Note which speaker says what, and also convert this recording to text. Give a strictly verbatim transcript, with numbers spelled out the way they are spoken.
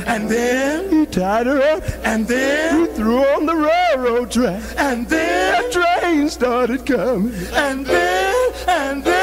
Speaker 1: And then
Speaker 2: he tied her up.
Speaker 1: And then
Speaker 2: he threw her on the railroad track.
Speaker 1: And then
Speaker 2: a train started coming.
Speaker 1: And then, and then